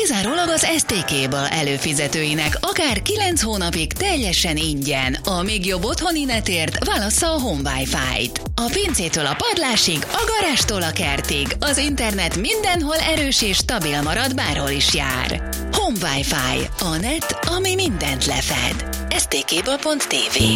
kizárólag az STK-ből előfizetőinek akár 9 hónapig teljesen ingyen. A még jobb otthoni netért válassza a Home Wi-Fi-t. A pincétől a padlásig, a garástól a kertig, az internet mindenhol erős és stabil marad, bárhol is jár. Home Wi-Fi, a net, ami mindent lefed. stk.tv